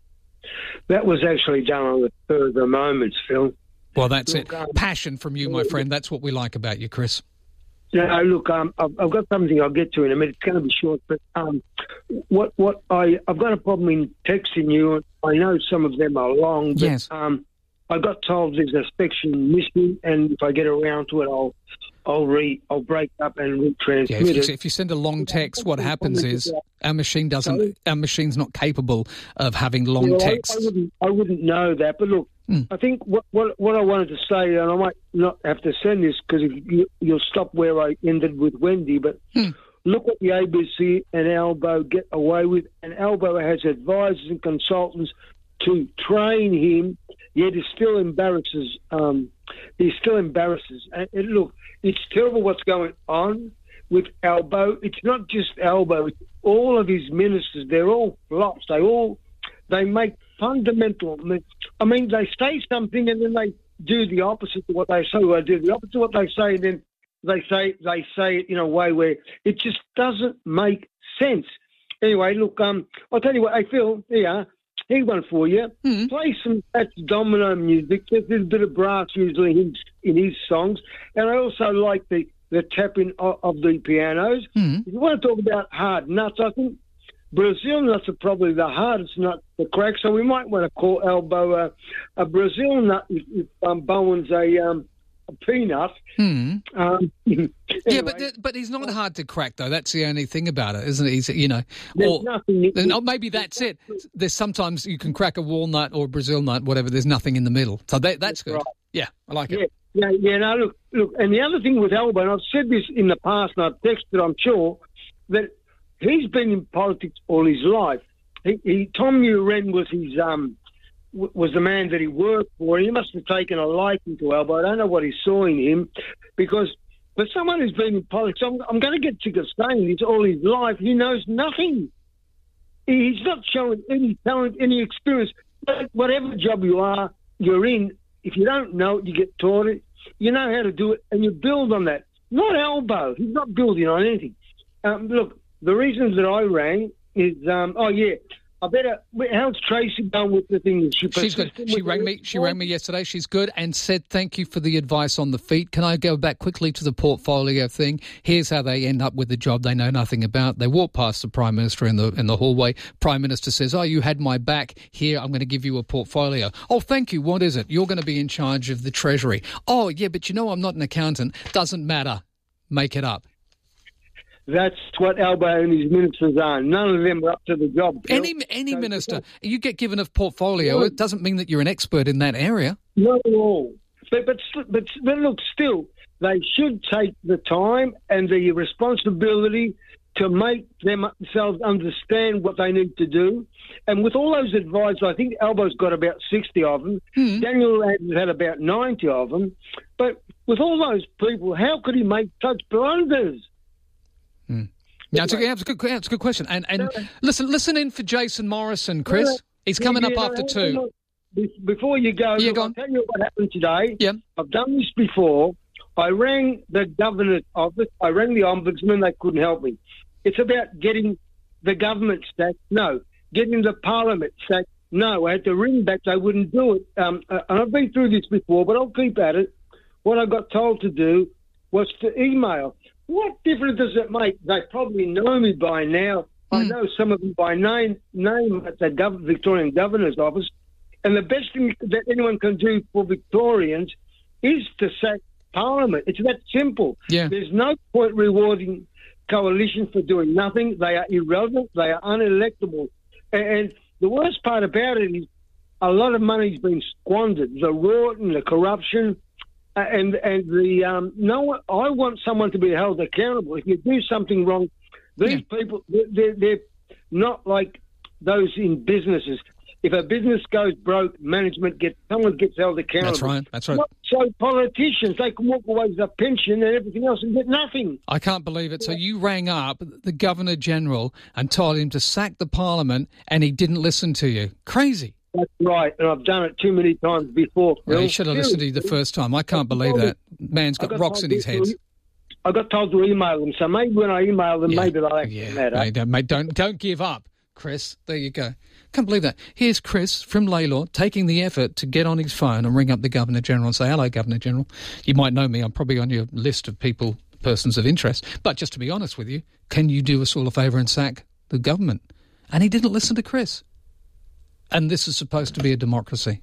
That was actually done on the further moments, Phil. Well, that's look, it. Um, Passion from you, my friend. That's what we like about you, Chris. Yeah, look, um, I've, I've got something I'll get to in a minute. It's going to be short, but um, what what I I've got a problem in texting you. I know some of them are long, but yes. um, I got told there's a section missing, and if I get around to it, I'll I'll re I'll break up and retransmit yeah, if, you, it. if you send a long text, what happens is our machine doesn't. Our machine's not capable of having long yeah, texts. I, I wouldn't I wouldn't know that, but look, mm. I think what, what what I wanted to say, and I might not have to send this because you, you'll stop where I ended with Wendy, but mm. look what the A B C and Albo get away with, and Albo has advisors and consultants to train him, yet he still embarrasses. Um, he still embarrasses. And, and look, it's terrible what's going on with Albo. It's not just Albo; it's all of his ministers. They're all flops. They all they make fundamental. I mean, they say something and then they do the opposite of what they say. They do the opposite of what they say, and then they say they say it in a way where it just doesn't make sense. Anyway, look, um, I'll tell you what. Hey, Phil, yeah. Here's one for you. Mm-hmm. Play some that's domino music. There's a bit of brass usually in, in his songs. And I also like the, the tapping of, of the pianos. Mm-hmm. If you want to talk about hard nuts, I think Brazil nuts are probably the hardest nut to crack. So we might want to call Albo a, a Brazil nut if, if um, Bowen's a, um, a peanut. Mm-hmm. Um, anyway. Yeah, but th- but he's not hard to crack, though. That's the only thing about it, isn't it? He's, you know, There's or nothing- then, oh, maybe that's it. There's sometimes you can crack a walnut or a Brazil nut, whatever. There's nothing in the middle, so that, that's good. Right. Yeah, I like Yeah, it. yeah, yeah. No, look, look. And the other thing with Albo, and I've said this in the past, and I've texted, I'm sure, that he's been in politics all his life. He, he Tom Uren was his um w- was the man that he worked for, and he must have taken a liking to Albo. I don't know what he saw in him, because for someone who's been in politics, I'm, I'm going to get sick of saying this all his life. He knows nothing. He's not showing any talent, any experience. But whatever job you are, you're in. If you don't know it, you get taught it. You know how to do it, and you build on that. Not Albo. He's not building on anything. Um, look, the reasons that I rang is, um, oh, yeah, I better. How's Tracy going with the thing? She She's good. She rang me. She rang me yesterday. She's good and said thank you for the advice on the feet. Can I go back quickly to the portfolio thing? Here's how they end up with the job they know nothing about. They walk past the Prime Minister in the in the hallway. Prime Minister says, "Oh, you had my back. Here, I'm going to give you a portfolio." "Oh, thank you. What is it?" "You're going to be in charge of the Treasury." "Oh, yeah, but you know I'm not an accountant." "Doesn't matter. Make it up." That's what Albo and his ministers are. None of them are up to the job. Bill. Any any so, minister, you get given a portfolio, it doesn't mean that you're an expert in that area. Not at all. But, but, but, but look, still, they should take the time and the responsibility to make themselves understand what they need to do. And with all those advisors, I think Albo's got about sixty of them. Mm. Daniel has had about ninety of them. But with all those people, how could he make such blunders? Mm. Yeah, it's a, yeah, it's, a good, it's a good question. And and no, listen, listen in for Jason Morrison, Chris. No, He's coming yeah, up after no, two. No, no. Before you go, yeah, look, go I'll tell you what happened today. Yeah. I've done this before. I rang the governor's office. I rang the ombudsman. They couldn't help me. It's about getting the government sacked. No. Getting the parliament sacked. No. I had to ring back. They wouldn't do it. Um, uh, and I've been through this before, but I'll keep at it. What I got told to do was to email. What difference does it make? They probably know me by now. Mm. I know some of them by name, name at the Gov- Victorian Governor's Office. And the best thing that anyone can do for Victorians is to sack Parliament. It's that simple. Yeah. There's no point rewarding coalition for doing nothing. They are irrelevant. They are unelectable. And the worst part about it is a lot of money's been squandered. The rot and the corruption. And and the um, no one, I want someone to be held accountable. If you do something wrong, these yeah. people, they're, they're not like those in businesses. If a business goes broke, management gets, someone gets held accountable. That's right, that's right. Not so politicians, they can walk away with a pension and everything else and get nothing. I can't believe it. So you rang up the Governor-General and told him to sack the Parliament and he didn't listen to you. Crazy. That's right, and I've done it too many times before. Well, he should have listened to you the first time. I can't believe that. Man's got, got rocks in his head. I got told to email them, so maybe when I email them, yeah. maybe they'll actually yeah. matter. Mate, don't, mate, don't, don't give up, Chris. There you go. Can't believe that. Here's Chris from Lalor taking the effort to get on his phone and ring up the Governor-General and say, "Hello, Governor-General. You might know me. I'm probably on your list of people, persons of interest. But just to be honest with you, can you do us all a favour and sack the government?" And he didn't listen to Chris. And this is supposed to be a democracy.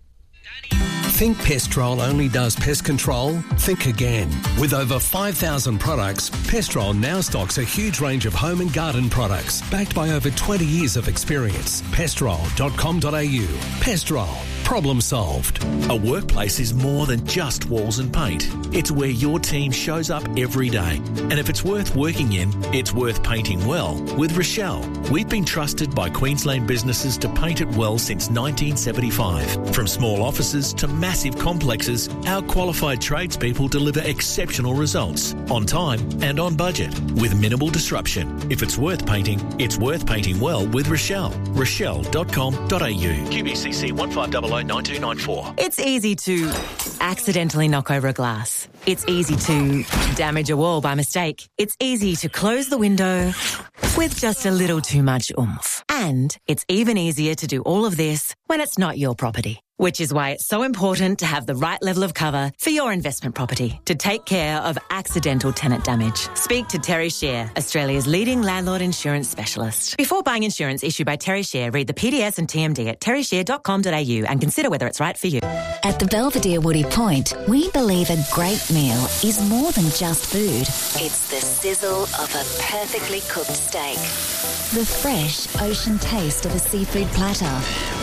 Think Pestrol only does pest control? Think again. With over five thousand products, Pestrol now stocks a huge range of home and garden products, backed by over twenty years of experience. pestrol dot com dot a u. Pestrol. Problem solved. A workplace is more than just walls and paint. It's where your team shows up every day. And if it's worth working in, it's worth painting well with Rochelle. We've been trusted by Queensland businesses to paint it well since nineteen seventy-five. From small offices to massive complexes, our qualified tradespeople deliver exceptional results on time and on budget with minimal disruption. If it's worth painting, it's worth painting well with Rochelle. rochelle dot com dot a u. Q B C C one five zero zero nine two nine four. It's easy to accidentally knock over a glass. It's easy to damage a wall by mistake. It's easy to close the window with just a little too much oomph. And it's even easier to do all of this when it's not your property. Which is why it's so important to have the right level of cover for your investment property to take care of accidental tenant damage. Speak to Terry Shear, Australia's leading landlord insurance specialist. Before buying insurance issued by Terry Shear, read the P D S and T M D at terry shear dot com dot a u and consider whether it's right for you. At the Belvedere Woody Point, we believe a great meal is more than just food. It's the sizzle of a perfectly cooked steak, the fresh ocean taste of a seafood platter.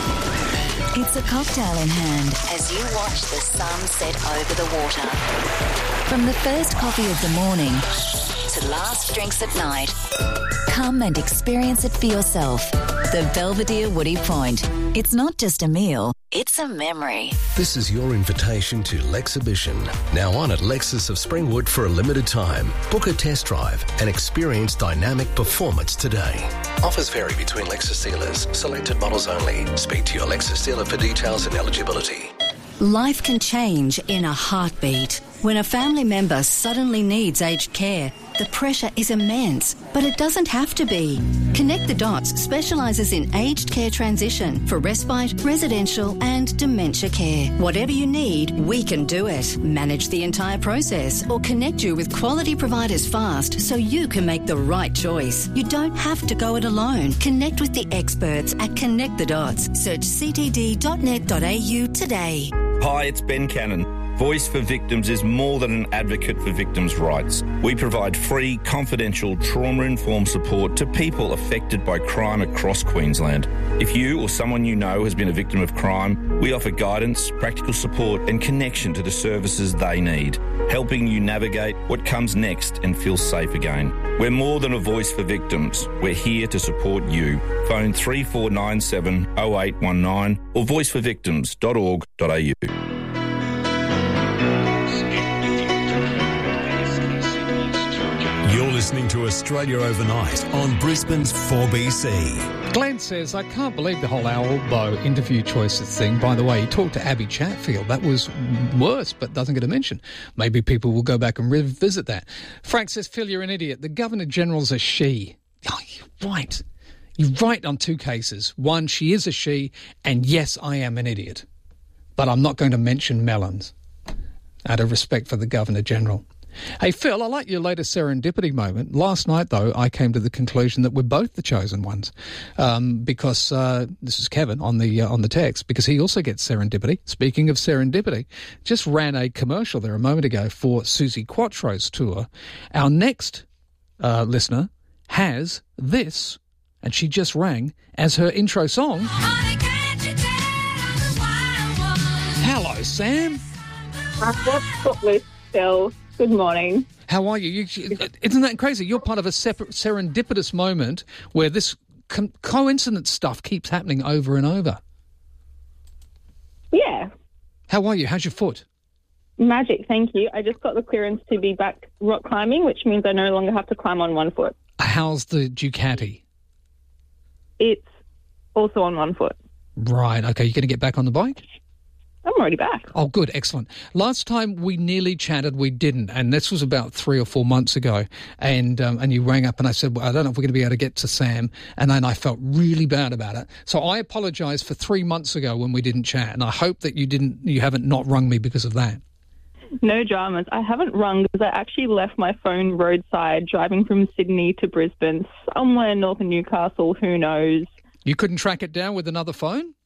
It's a cocktail in hand as you watch the sun set over the water. From the first coffee of the morning to last drinks at night, come and experience it for yourself. The Belvedere Woody Point. It's not just a meal, it's a memory. This is your invitation to Lexhibition. Now on at Lexus of Springwood for a limited time. Book a test drive and experience dynamic performance today. Offers vary between Lexus dealers. Selected models only. Speak to your Lexus dealer for details and eligibility. Life can change in a heartbeat. When a family member suddenly needs aged care, the pressure is immense, but it doesn't have to be. Connect the Dots specialises in aged care transition for respite, residential and dementia care. Whatever you need, we can do it. Manage the entire process or connect you with quality providers fast so you can make the right choice. You don't have to go it alone. Connect with the experts at Connect the Dots. Search c t d dot net dot a u today. Hi, it's Ben Cannon. Voice for Victims is more than an advocate for victims' rights. We provide free, confidential, trauma-informed support to people affected by crime across Queensland. If you or someone you know has been a victim of crime, we offer guidance, practical support and connection to the services they need, helping you navigate what comes next and feel safe again. We're more than a voice for victims. We're here to support you. Phone three four nine seven oh eight one nine or voice for victims dot org dot a u. You're listening to Australia Overnight on Brisbane's four B C. Glenn says, I can't believe the whole Albo interview choices thing. By the way, he talked to Abby Chatfield. That was worse, but doesn't get a mention. Maybe people will go back and revisit that. Frank says, Phil, you're an idiot. The Governor-General's a she. Oh, you're right. You're right on two cases. One, she is a she, and yes, I am an idiot. But I'm not going to mention melons out of respect for the Governor-General. Hey, Phil, I like your latest serendipity moment. Last night, though, I came to the conclusion that we're both the chosen ones um, because uh, this is Kevin on the uh, on the text, because he also gets serendipity. Speaking of serendipity, just ran a commercial there a moment ago for Susie Quattro's tour. Our next uh, listener has this, and she just rang as her intro song. Hello, Sam. What's Phil? Good morning. How are you? you? Isn't that crazy? You're part of a separate serendipitous moment where this co- coincidence stuff keeps happening over and over. Yeah. How are you? How's your foot? Magic, thank you. I just got the clearance to be back rock climbing, which means I no longer have to climb on one foot. How's the Ducati? It's also on one foot. Right, okay. You're going to get back on the bike? I'm already back. Oh, good. Excellent. Last time we nearly chatted, we didn't. And this was about three or four months ago. And um, and you rang up and I said, well, I don't know if we're going to be able to get to Sam. And then I felt really bad about it. So I apologise for three months ago when we didn't chat. And I hope that you didn't, you haven't not rung me because of that. No dramas. I haven't rung because I actually left my phone roadside driving from Sydney to Brisbane, somewhere north of Newcastle, who knows. You couldn't track it down with another phone?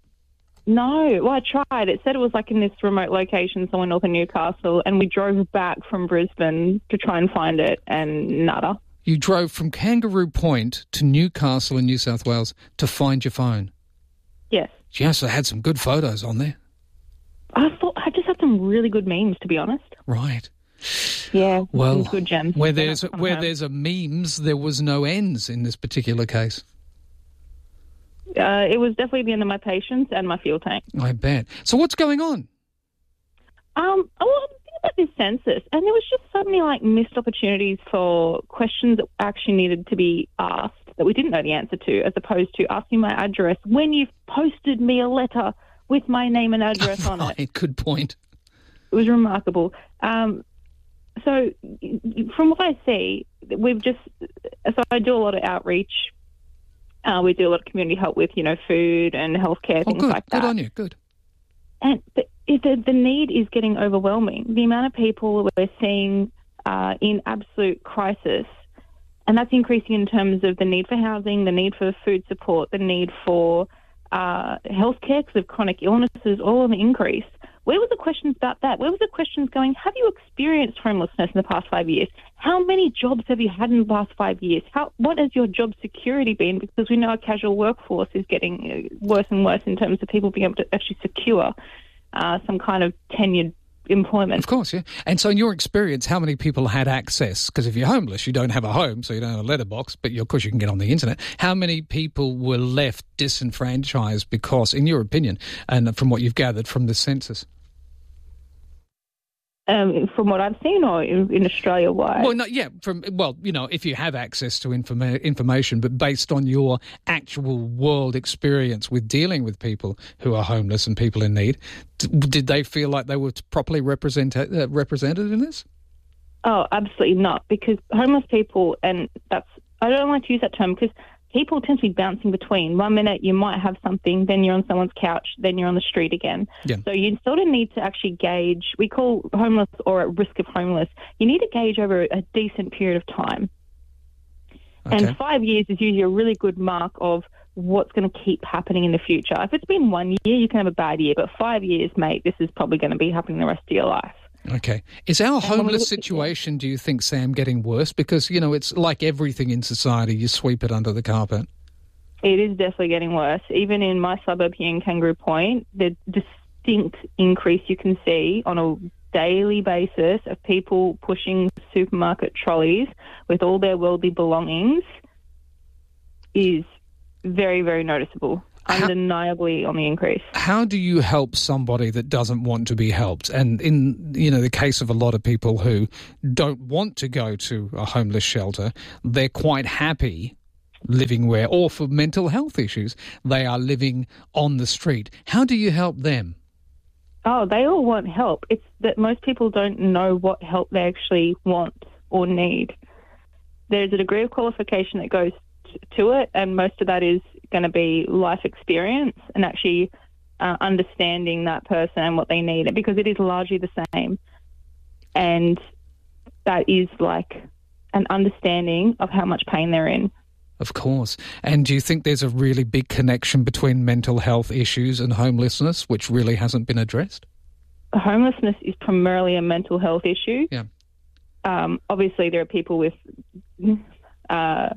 No, well, I tried. It said it was like in this remote location somewhere north of Newcastle, and we drove back from Brisbane to try and find it, and nada. You drove from Kangaroo Point to Newcastle in New South Wales to find your phone? Yes. Yes, I had some good photos on there. I thought I just had some really good memes, to be honest. Right. Yeah, well, some good gems. Where there's where there's a memes, there was no ends in this particular case. Uh, it was definitely the end of my patience and my fuel tank. I bet. So what's going on? Um, well, I'm thinking about this census, and there was just so many like missed opportunities for questions that actually needed to be asked that we didn't know the answer to, as opposed to asking my address when you've posted me a letter with my name and address on it. Good point. It was remarkable. Um, so from what I see, we've just, so I do a lot of outreach. Uh, we do a lot of community help with, you know, food and healthcare, oh, things good. like that. Good on you, good. And the, the, the need is getting overwhelming. The amount of people we're seeing uh, in absolute crisis, and that's increasing in terms of the need for housing, the need for food support, the need for uh, healthcare because of chronic illnesses, all on the increase. Where was the questions about that? Where was the questions going, have you experienced homelessness in the past five years? How many jobs have you had in the last five years? How, what has your job security been? Because we know our casual workforce is getting worse and worse in terms of people being able to actually secure uh, some kind of tenured employment. Of course, yeah. And so in your experience, how many people had access? Because if you're homeless, you don't have a home, so you don't have a letterbox, but of course you can get on the internet. How many people were left disenfranchised because, in your opinion, and from what you've gathered from the census? Um, from what I've seen, or in, in Australia-wide? Well, no, yeah, from well, you know, if you have access to informa- information, but based on your actual world experience with dealing with people who are homeless and people in need, d- did they feel like they were properly represent- uh, represented in this? Oh, absolutely not, because homeless people, and that's, I don't like to use that term, because people tend to be bouncing between. One minute you might have something, then you're on someone's couch, then you're on the street again. Yeah. So you sort of need to actually gauge, we call homeless or at risk of homeless, you need to gauge over a decent period of time. Okay. And five years is usually a really good mark of what's going to keep happening in the future. If it's been one year, you can have a bad year, but five years, mate, this is probably going to be happening the rest of your life. Okay. Is our homeless situation, do you think, Sam, getting worse? Because, you know, it's like everything in society, you sweep it under the carpet. It is definitely getting worse. Even in my suburb here in Kangaroo Point, the distinct increase you can see on a daily basis of people pushing supermarket trolleys with all their worldly belongings is very, very noticeable. Undeniably on the increase. How do you help somebody that doesn't want to be helped? And in, you know, the case of a lot of people who don't want to go to a homeless shelter, they're quite happy living where, or for mental health issues, they are living on the street. How do you help them? Oh, they all want help. It's that most people don't know what help they actually want or need. There's a degree of qualification that goes to it, and most of that is going to be life experience and actually uh, understanding that person and what they need, because it is largely the same. And that is like an understanding of how much pain they're in. Of course. And do you think there's a really big connection between mental health issues and homelessness, which really hasn't been addressed? Homelessness is primarily a mental health issue. Yeah. Um, obviously, there are people with uh,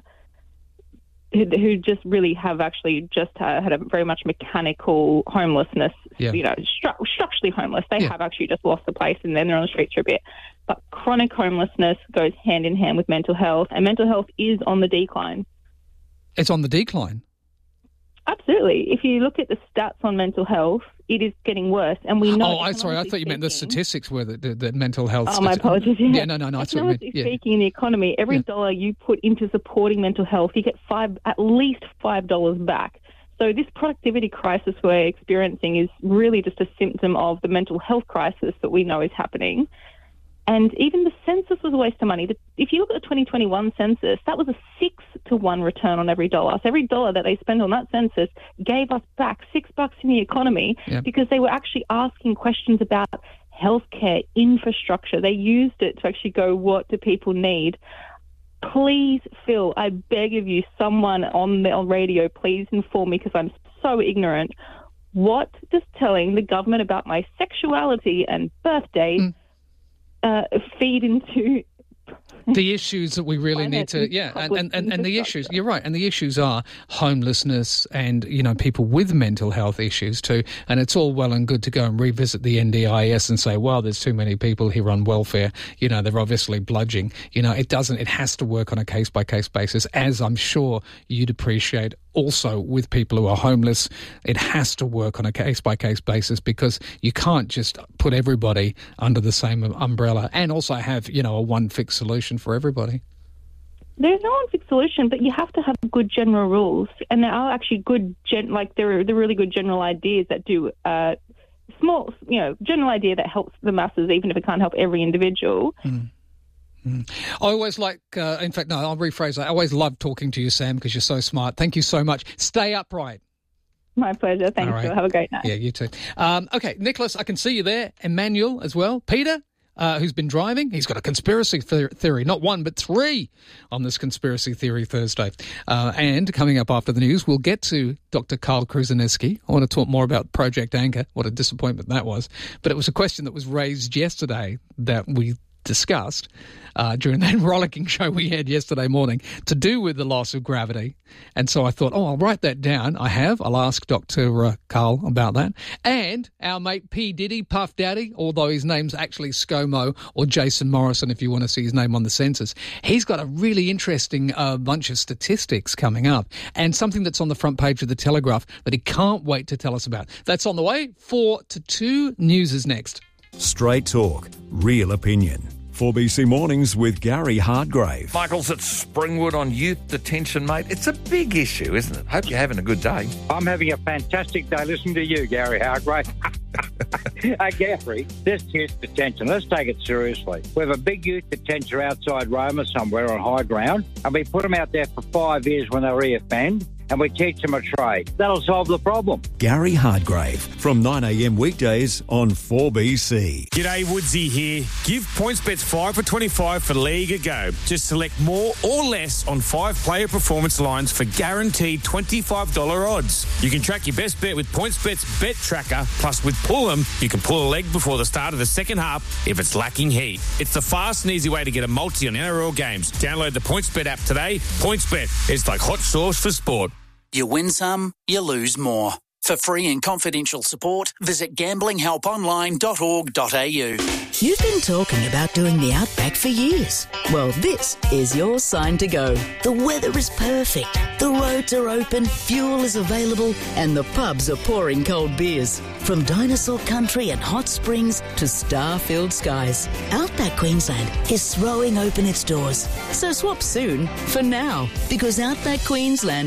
who, who just really have actually just uh, had a very much mechanical homelessness, yeah. you know, stru- structurally homeless. They yeah. have actually just lost the place and then they're on the streets for a bit. But chronic homelessness goes hand in hand with mental health, and mental health is on the decline. It's on the decline? Absolutely. If you look at the stats on mental health, it is getting worse, and we know... Oh, I'm sorry, I thought you meant the statistics were that the, the mental health... Oh, my apologies. Yeah, yeah no, no, no, I thought you meant... Yeah. Speaking in the economy, every yeah. dollar you put into supporting mental health, you get five, at least five dollars back. So this productivity crisis we're experiencing is really just a symptom of the mental health crisis that we know is happening. And even the census was a waste of money. If you look at the twenty twenty-one census, that was a six to one return on every dollar. So every dollar that they spent on that census gave us back six bucks in the economy yep. because they were actually asking questions about healthcare, infrastructure. They used it to actually go, what do people need? Please, Phil, I beg of you, someone on the on radio, please inform me, because I'm so ignorant. What does telling the government about my sexuality and birthday mm. Uh, feed into the issues that we really need to, yeah, and, and, and, and the issues, you're right, and the issues are homelessness and, you know, people with mental health issues too, and it's all well and good to go and revisit the N D I S and say, well, there's too many people here on welfare, you know, they're obviously bludging, you know, it doesn't, it has to work on a case-by-case basis, as I'm sure you'd appreciate. Also, with people who are homeless, it has to work on a case-by-case basis, because you can't just put everybody under the same umbrella and also have, you know, a one-fix solution for everybody. There's no one-fix solution, but you have to have good general rules, and there are actually good, gen- like there are the really good general ideas that do uh, small, you know, general idea that helps the masses, even if it can't help every individual. Mm. Mm. I always like, uh, in fact, no, I'll rephrase that. I always love talking to you, Sam, because you're so smart. Thank you so much. Stay upright. My pleasure. Thank right. you. Have a great night. Yeah, you too. Um, okay, Nicholas, I can see you there. Emmanuel as well. Peter, uh, who's been driving. He's got a conspiracy theory, not one, but three on this Conspiracy Theory Thursday. Uh, and coming up after the news, we'll get to Doctor Carl Kruszenicki. I want to talk more about Project Anchor. What a disappointment that was. But it was a question that was raised yesterday that we discussed uh, during that rollicking show we had yesterday morning, to do with the loss of gravity. And so I thought, oh, I'll write that down. I have. I'll ask Doctor Uh, Carl about that. And our mate P. Diddy, Puff Daddy, although his name's actually ScoMo, or Jason Morrison if you want to see his name on the census. He's got a really interesting uh, bunch of statistics coming up, and something that's on the front page of the Telegraph that he can't wait to tell us about. That's on the way. Four to two. News is next. Straight talk, real opinion. four B C Mornings with Gary Hardgrave. Michael's at Springwood on youth detention, mate. It's a big issue, isn't it? Hope you're having a good day. I'm having a fantastic day listening to you, Gary Hardgrave. Hey, Gary, this youth detention, let's take it seriously. We have a big youth detention outside Roma somewhere on high ground, and we put them out there for five years when they reoffend, and we teach them a trade. That'll solve the problem. Gary Hardgrave from nine a m weekdays on four B C. G'day, Woodsy here. Give PointsBets five for twenty-five for League a go. Just select more or less on five player performance lines for guaranteed twenty-five dollars odds. You can track your best bet with PointsBet's Bet Tracker, plus with Pull'em, you can pull a leg before the start of the second half if it's lacking heat. It's the fast and easy way to get a multi on N R L games. Download the PointsBet app today. PointsBet, it's like hot sauce for sport. You win some, you lose more. For free and confidential support, visit gambling help online dot org dot a u. You've been talking about doing the Outback for years. Well, this is your sign to go. The weather is perfect, the roads are open, fuel is available, and the pubs are pouring cold beers. From dinosaur country and hot springs to star-filled skies, Outback Queensland is throwing open its doors. So swap soon for now, because Outback Queensland